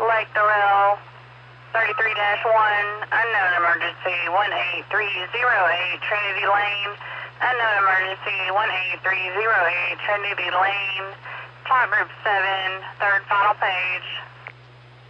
Lake Darrell, 33-1, unknown emergency, 18308, Trinity Lane, unknown emergency, 18308, Trinity Lane, plot group 7, third final page.